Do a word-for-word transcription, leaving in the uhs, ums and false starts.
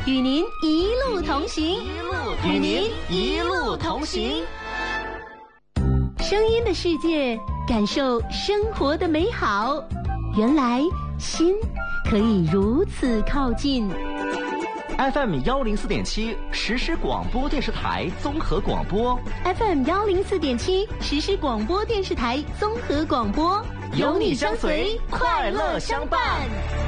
与您一路同行， 与您一路同行。 声音的世界，感受生活的美好。原来心可以如此靠近。 F M 幺零四点七实时广播电视台综合广播 ，F M 幺零四点七实时广播电视台综合广播， 有你相随，快乐相伴。